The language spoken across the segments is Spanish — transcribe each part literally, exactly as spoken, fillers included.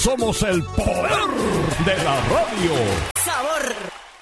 Somos el poder de la radio. Sabor.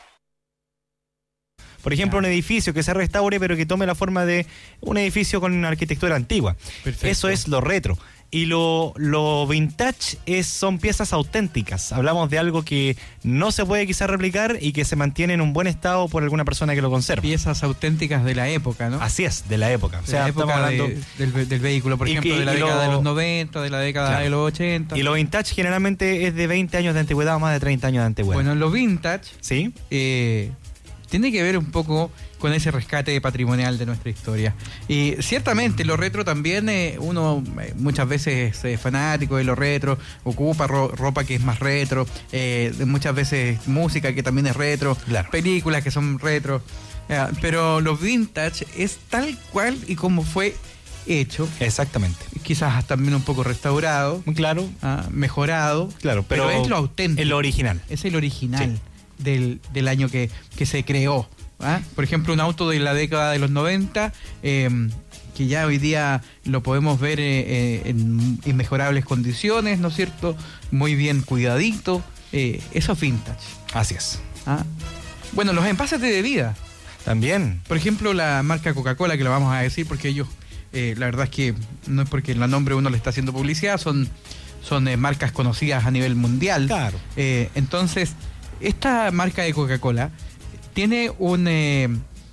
Por ejemplo, un edificio que se restaure pero que tome la forma de un edificio con arquitectura antigua. Perfecto. Eso es lo retro. Y lo, lo vintage es, son piezas auténticas. Hablamos de algo que no se puede quizás replicar y que se mantiene en un buen estado por alguna persona que lo conserva. Piezas auténticas de la época, ¿no? Así es, de la época. O de sea, la época estamos hablando... de, del, del vehículo, por y ejemplo, que, de la década lo... de los noventa, de la década claro. de los ochenta. Y lo vintage generalmente es de veinte años de antigüedad o más de treinta años de antigüedad. Bueno, lo vintage ¿sí? eh, tiene que ver un poco con ese rescate patrimonial de nuestra historia. Y ciertamente lo retro también, eh, uno eh, muchas veces es eh, fanático de lo retro, ocupa ro ropa que es más retro, eh, muchas veces música que también es retro, claro. películas que son retro, eh, pero lo vintage es tal cual y como fue hecho. Exactamente. Quizás también un poco restaurado. Claro. Ah, mejorado. Claro, pero, pero es lo auténtico. Es lo original. Es el original sí. del, del año que, que se creó. ¿Ah? Por ejemplo, un auto de la década de los noventa, eh, que ya hoy día lo podemos ver eh, en inmejorables condiciones, ¿no es cierto? Muy bien cuidadito. Eh, eso es vintage. Así es. ¿Ah? Bueno, los envases de bebida. También. Por ejemplo, la marca Coca-Cola, que lo vamos a decir porque ellos, eh, la verdad es que no es porque en la nombre uno le está haciendo publicidad, son, son eh, marcas conocidas a nivel mundial. Claro. Eh, entonces, esta marca de Coca-Cola tiene un eh,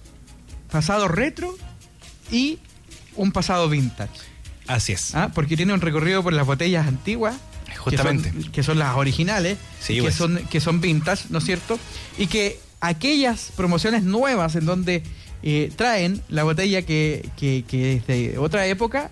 pasado retro y un pasado vintage. Así es. ¿Ah? Porque tiene un recorrido por las botellas antiguas. Justamente. Que son, que son las originales, sí, que, pues. son, que son vintage, ¿no es cierto? Y que aquellas promociones nuevas en donde eh, traen la botella que, que, que es de otra época,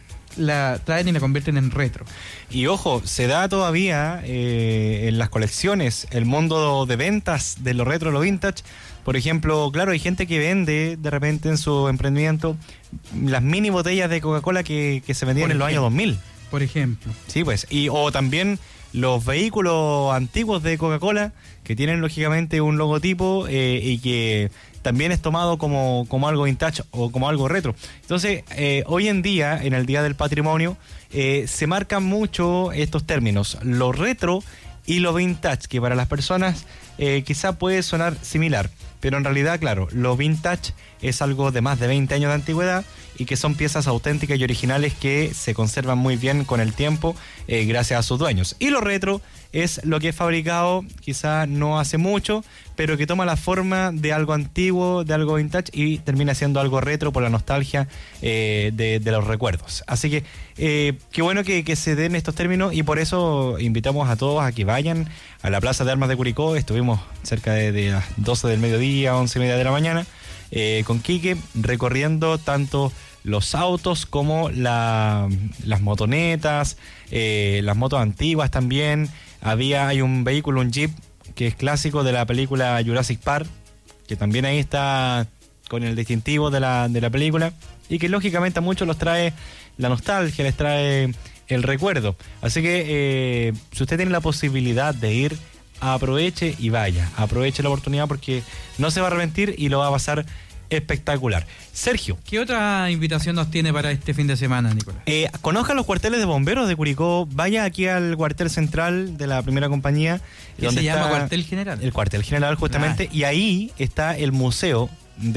la traen y la convierten en retro. Y ojo, se da todavía eh, en las colecciones el mundo de ventas de lo retro, lo vintage. Por ejemplo, claro, hay gente que vende de repente en su emprendimiento las mini botellas de Coca-Cola que, que se vendían Por en los ejemplo. años dos mil. Por ejemplo. Sí, pues. Y, o también los vehículos antiguos de Coca-Cola que tienen lógicamente un logotipo eh, y que también es tomado como, como algo vintage o como algo retro. Entonces, eh, hoy en día, en el Día del Patrimonio, eh, se marcan mucho estos términos, lo retro y lo vintage, que para las personas eh, quizá puede sonar similar, pero en realidad, claro, lo vintage es algo de más de veinte años de antigüedad y que son piezas auténticas y originales que se conservan muy bien con el tiempo eh, gracias a sus dueños. Y lo retro es lo que es fabricado quizá no hace mucho, pero que toma la forma de algo antiguo, de algo vintage y termina siendo algo retro por la nostalgia eh, de, de los recuerdos. Así que eh, qué bueno que, que se den estos términos y por eso invitamos a todos a que vayan a la Plaza de Armas de Curicó. Estuvimos cerca de, de las doce del mediodía, once y media de la mañana, eh, con Quique, recorriendo tanto los autos como la, las motonetas, eh, las motos antiguas también. Había, hay un vehículo, un Jeep, que es clásico de la película Jurassic Park, que también ahí está con el distintivo de la, de la película, y que lógicamente a muchos los trae la nostalgia, les trae el recuerdo. Así que eh, si usted tiene la posibilidad de ir, aproveche y vaya, aproveche la oportunidad porque no se va a arrepentir y lo va a pasar espectacular. Sergio, ¿qué otra invitación nos tiene para este fin de semana, Nicolás? Eh, conozca los cuarteles de bomberos de Curicó, vaya aquí al cuartel central de la primera compañía. ¿Qué donde se llama está cuartel general? El cuartel general, justamente, Ah. y ahí está el museo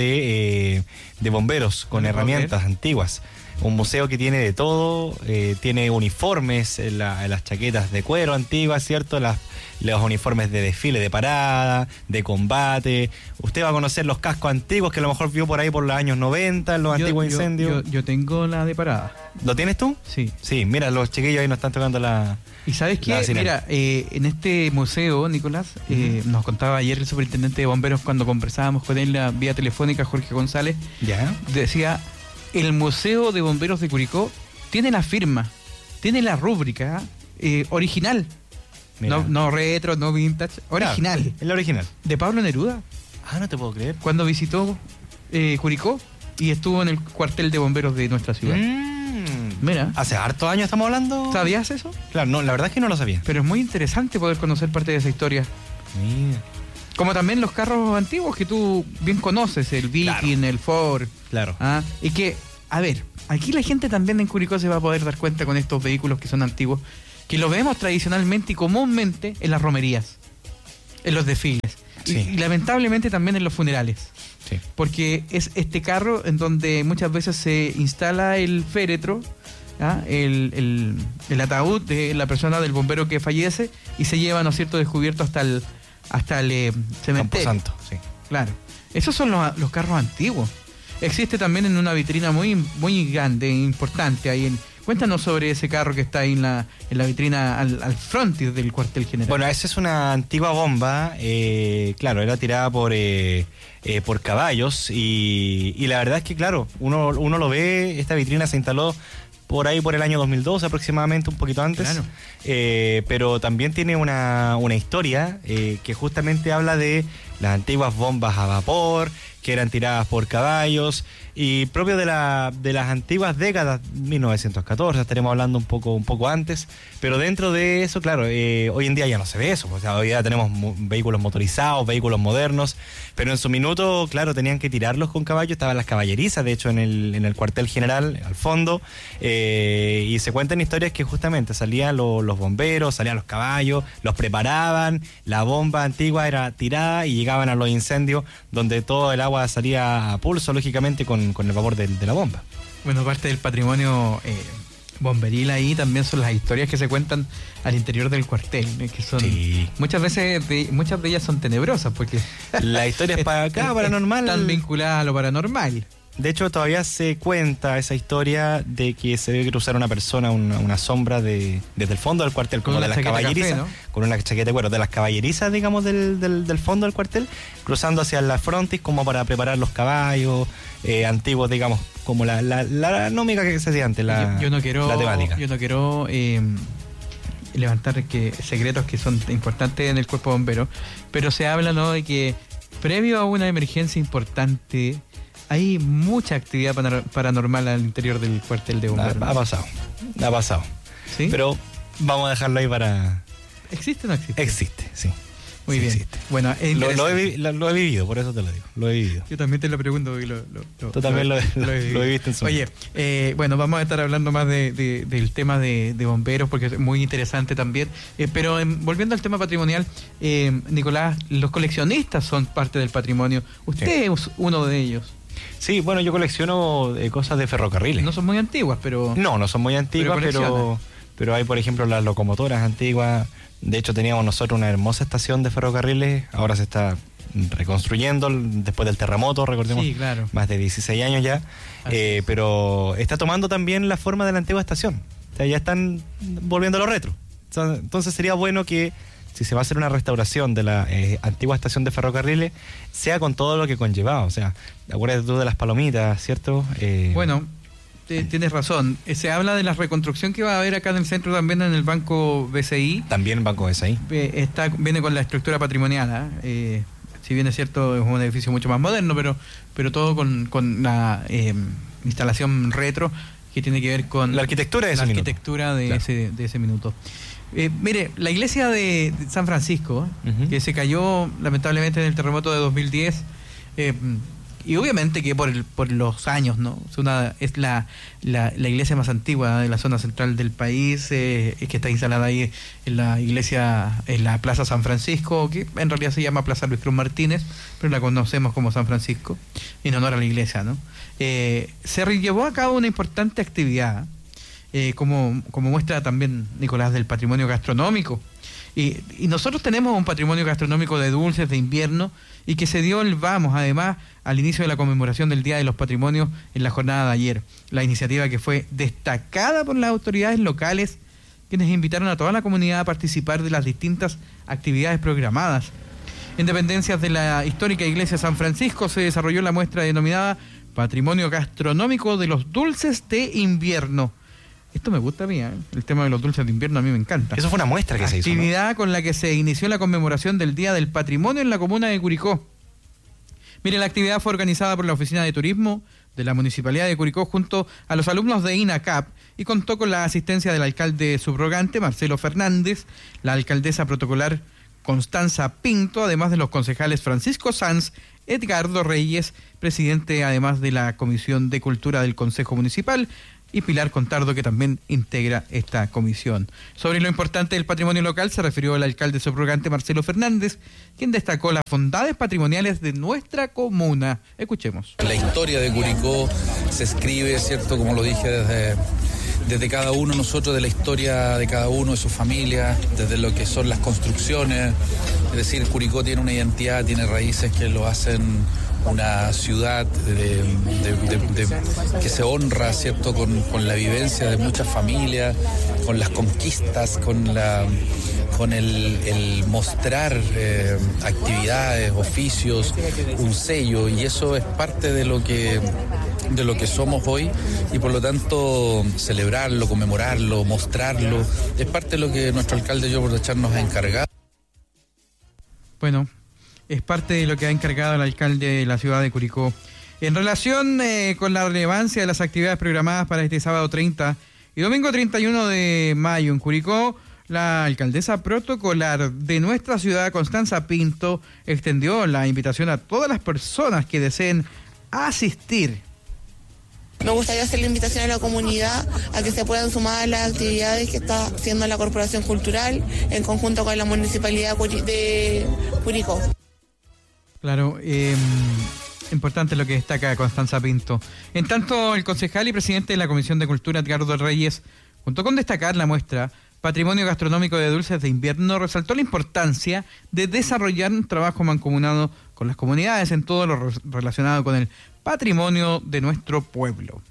de, eh, de bomberos con herramientas antiguas. Un museo que tiene de todo, eh, tiene uniformes, eh, la, las chaquetas de cuero antiguas, ¿cierto? Las, los uniformes de desfile, de parada, de combate. Usted va a conocer los cascos antiguos que a lo mejor vio por ahí por los años noventa, los Yo- antiguos yo- incendios. Yo, yo tengo la de parada. ¿Lo tienes tú? Sí. Sí, mira, los chiquillos ahí nos están tocando la... ¿Y sabes La qué? sirena. Mira, eh, en este museo, Nicolás, eh, nos contaba ayer el superintendente de bomberos cuando conversábamos con él la vía telefónica, Jorge González, ¿Ya? decía, el Museo de Bomberos de Curicó tiene la firma, tiene la rúbrica eh, original, Mira. no, no retro, no vintage, original, Claro, el original. de Pablo Neruda, Ah, no te puedo creer. cuando visitó eh, Curicó y estuvo en el cuartel de bomberos de nuestra ciudad. Mm. Mira, ¿Hace hartos años estamos hablando? ¿sabías eso? Claro, no, la verdad es que no lo sabía. Pero es muy interesante poder conocer parte de esa historia. Mira. Como también los carros antiguos que tú bien conoces, el Viking, Claro. el Ford. Claro. ¿Ah? Y que, a ver, aquí la gente también en Curicó se va a poder dar cuenta con estos vehículos que son antiguos, que lo vemos tradicionalmente y comúnmente en las romerías, en los desfiles, sí. y, y lamentablemente también en los funerales. Sí. Porque es este carro en donde muchas veces se instala el féretro, ¿ah? el, el, el ataúd de la persona, del bombero que fallece, y se lleva, ¿no es cierto?, descubierto hasta el, hasta el eh, cementerio. Camposanto, sí. Claro. Esos son los, los carros antiguos. Existe también en una vitrina muy, muy grande, importante ahí en... Cuéntanos sobre ese carro que está ahí en la, en la vitrina al, al frontis del cuartel general. Bueno, esa es una antigua bomba, eh, claro, era tirada por eh, eh, por caballos y, y la verdad es que, claro, uno, uno lo ve, esta vitrina se instaló por ahí por el año dos mil dos aproximadamente, un poquito antes, claro. eh, pero también tiene una, una historia eh, que justamente habla de las antiguas bombas a vapor, que eran tiradas por caballos, y propio de la de las antiguas décadas, mil novecientos catorce, estaremos hablando un poco un poco antes, pero dentro de eso, claro, eh, hoy en día ya no se ve eso, o sea, hoy día tenemos mo- vehículos motorizados, vehículos modernos, pero en su minuto, claro, tenían que tirarlos con caballos, estaban las caballerizas, de hecho, en el, en el cuartel general, al fondo, eh, y se cuentan historias que justamente salían lo, los bomberos, salían los caballos, los preparaban, la bomba antigua era tirada y llegaban a los incendios, donde todo el agua salía a pulso, lógicamente, con con el vapor de, de la bomba. Bueno, parte del patrimonio eh, bomberil ahí también son las historias que se cuentan al interior del cuartel, eh, que son Sí. muchas veces de, muchas de ellas son tenebrosas porque La historia es para acá, paranormal. Están vinculadas a lo paranormal. De hecho, todavía se cuenta esa historia de que se ve cruzar una persona, una, una sombra de, desde el fondo del cuartel, Con como una de las chaqueta caballerizas, café, ¿no? con una chaqueta de cuero, de las caballerizas, digamos, del, del, del fondo del cuartel, cruzando hacia la frontis como para preparar los caballos eh, antiguos, digamos, como la, la, la nómica que se hacía antes, la, yo, yo no quiero, la temática. Yo no quiero eh, levantar que, secretos que son importantes en el cuerpo bombero, pero se habla, ¿no?, de que previo a una emergencia importante hay mucha actividad paranormal al interior del cuartel de bomberos. Ha, ha pasado, ha pasado. ¿Sí? Pero vamos a dejarlo ahí para... ¿Existe o no existe? Existe, sí. Muy sí, bien. Existe. Bueno, es Lo, lo, he, interesante. vi- lo, lo he vivido, por eso te lo digo. Lo he vivido. Yo también te lo pregunto. Y lo, lo, lo, Tú también lo, lo, he lo vivido. viviste en su Oye, eh, bueno, vamos a estar hablando más de, de- del tema de, de bomberos porque es muy interesante también. Eh, pero em, volviendo al tema patrimonial, eh, Nicolás, los coleccionistas son parte del patrimonio. Usted Sí. es uno de ellos. Sí, bueno, yo colecciono eh, cosas de ferrocarriles. No son muy antiguas, pero... No, no son muy antiguas, Pero pero, colecciona. pero hay, por ejemplo, las locomotoras antiguas. De hecho, teníamos nosotros una hermosa estación de ferrocarriles. Ahora se está reconstruyendo después del terremoto, recordemos. Sí, claro. Más de dieciséis años ya. Así Eh, es. pero está tomando también la forma de la antigua estación. O sea, ya están volviendo a lo retro. O sea, entonces sería bueno que, si se va a hacer una restauración de la eh, antigua estación de ferrocarriles, sea con todo lo que conllevaba. O sea, acuérdate tú de las palomitas, ¿cierto? Eh, Bueno, te- tienes razón. Eh, Se habla de la reconstrucción que va a haber acá en el centro también en el Banco B C I. También Banco S ahí. Eh, está, viene con la estructura patrimonial. ¿ah? Eh, si bien es cierto, es un edificio mucho más moderno, pero, pero todo con, con la eh, instalación retro que tiene que ver con La arquitectura de la ese minuto. arquitectura de, Claro. ese, de ese minuto. Eh, mire, la iglesia de, de San Francisco, Ujú. que se cayó lamentablemente en el terremoto de dos mil diez, eh, y obviamente que por el, por los años, ¿no? Es, una, es la, la, la iglesia más antigua de la zona central del país, eh, que está instalada ahí en la iglesia, en la Plaza San Francisco, que en realidad se llama Plaza Luis Cruz Martínez, pero la conocemos como San Francisco, en honor a la iglesia, ¿no? Eh, se llevó a cabo una importante actividad, eh, como, como muestra también Nicolás del patrimonio gastronómico. Y, y nosotros tenemos un patrimonio gastronómico de dulces de invierno y que se dio el vamos, además, al inicio de la conmemoración del Día de los Patrimonios en la jornada de ayer. La iniciativa que fue destacada por las autoridades locales, quienes invitaron a toda la comunidad a participar de las distintas actividades programadas. En dependencias de la histórica iglesia San Francisco se desarrolló la muestra denominada Patrimonio Gastronómico de los Dulces de Invierno. Esto me gusta a mí, ¿eh? El tema de los dulces de invierno a mí me encanta. Eso fue una muestra que se hizo, ¿no? Actividad con la que se inició la conmemoración del Día del Patrimonio en la comuna de Curicó. Mire, la actividad fue organizada por la Oficina de Turismo de la Municipalidad de Curicó junto a los alumnos de INACAP y contó con la asistencia del alcalde subrogante Marcelo Fernández, la alcaldesa protocolar Constanza Pinto, además de los concejales Francisco Sanz, Edgardo Reyes, presidente además de la Comisión de Cultura del Consejo Municipal, y Pilar Contardo, que también integra esta comisión. Sobre lo importante del patrimonio local se refirió el alcalde subrogante Marcelo Fernández, quien destacó las bondades patrimoniales de nuestra comuna. Escuchemos. La historia de Curicó se escribe, ¿cierto? Como lo dije, desde, desde cada uno de nosotros, de la historia de cada uno, de su familia, desde lo que son las construcciones. Es decir, Curicó tiene una identidad, tiene raíces que lo hacen una ciudad de, de, de, de, que se honra, ¿cierto?, con, con la vivencia de muchas familias, con las conquistas, con la con el, el mostrar eh, actividades, oficios, un sello, y eso es parte de lo que de lo que somos hoy, y por lo tanto celebrarlo, conmemorarlo, mostrarlo, es parte de lo que nuestro alcalde Joe Bordechar nos ha encargado. Bueno, es parte de lo que ha encargado el alcalde de la ciudad de Curicó. En relación eh, con la relevancia de las actividades programadas para este sábado treinta y domingo treinta y uno de mayo en Curicó, la alcaldesa protocolar de nuestra ciudad, Constanza Pinto, extendió la invitación a todas las personas que deseen asistir. Me gustaría hacer la invitación a la comunidad a que se puedan sumar a las actividades que está haciendo la Corporación Cultural en conjunto con la Municipalidad de Curicó. Claro, eh, importante lo que destaca Constanza Pinto. En tanto, el concejal y presidente de la Comisión de Cultura, Edgardo Reyes, junto con destacar la muestra Patrimonio Gastronómico de Dulces de Invierno, resaltó la importancia de desarrollar un trabajo mancomunado con las comunidades en todo lo relacionado con el patrimonio de nuestro pueblo.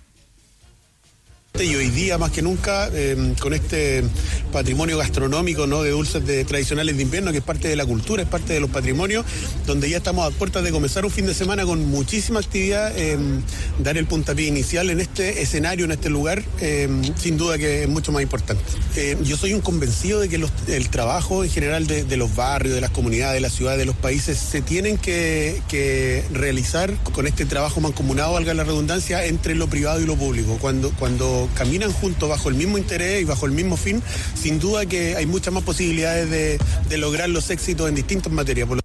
Y hoy día más que nunca eh, con este patrimonio gastronómico, ¿no?, de dulces de, tradicionales de invierno, que es parte de la cultura, es parte de los patrimonios, donde ya estamos a puertas de comenzar un fin de semana con muchísima actividad, eh, dar el puntapié inicial en este escenario, en este lugar, eh, sin duda que es mucho más importante. Eh, yo soy un convencido de que los, el trabajo en general de, de los barrios, de las comunidades, de las ciudades, de los países, se tienen que, que realizar con este trabajo mancomunado, valga la redundancia, entre lo privado y lo público. Cuando, cuando caminan juntos bajo el mismo interés y bajo el mismo fin, sin duda que hay muchas más posibilidades de, de lograr los éxitos en distintas materias. Por lo...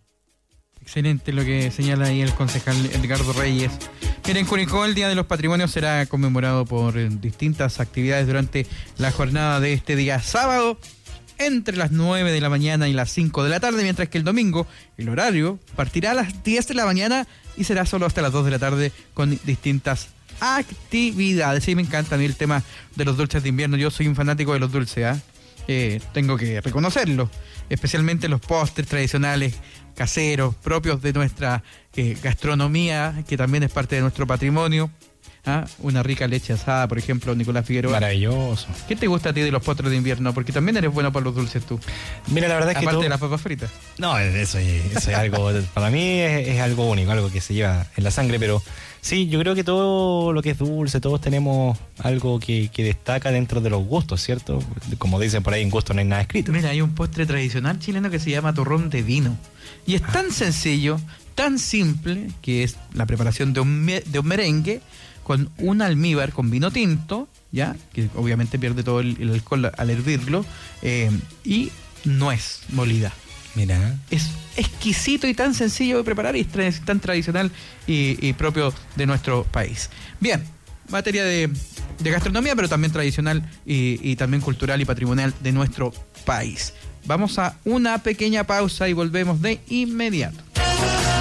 Excelente lo que señala ahí el concejal Edgardo Reyes. En Curicó, el Día de los Patrimonios será conmemorado por distintas actividades durante la jornada de este día sábado, entre las nueve de la mañana y las cinco de la tarde, mientras que el domingo el horario partirá a las diez de la mañana y será solo hasta las dos de la tarde con distintas actividades. Sí, me encanta a mí el tema de los dulces de invierno. Yo soy un fanático de los dulces, ¿eh? Eh, tengo que reconocerlo, especialmente los postres tradicionales caseros propios de nuestra eh, gastronomía, que también es parte de nuestro patrimonio. ¿Ah? Una rica leche asada, por ejemplo, Nicolás Figueroa. Maravilloso. ¿Qué te gusta a ti de los postres de invierno? Porque también eres bueno para los dulces tú. Mira, la verdad es que aparte todo... de las papas fritas. No, eso, es, eso es algo, para mí es, es algo único, algo que se lleva en la sangre, pero sí, yo creo que todo lo que es dulce, todos tenemos algo que, que destaca dentro de los gustos, ¿cierto? Como dicen por ahí, en gusto no hay nada escrito. Mira, hay un postre tradicional chileno que se llama turrón de vino. Y es tan sencillo, tan simple, que es la preparación de un, de un merengue con un almíbar con vino tinto, ya, que obviamente pierde todo el, el alcohol al hervirlo, eh, y nuez molida. Mira. Es exquisito y tan sencillo de preparar y es tra- tan tradicional y, y propio de nuestro país. Bien, materia de, de gastronomía, pero también tradicional y, y también cultural y patrimonial de nuestro país. Vamos a una pequeña pausa y volvemos de inmediato.